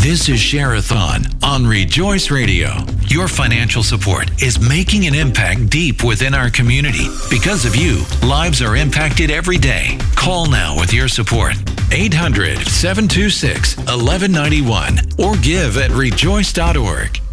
This is Share-a-thon on Rejoice Radio. Your financial support is making an impact deep within our community. Because of you, lives are impacted every day. Call now with your support. 800-726-1191 or give at rejoice.org.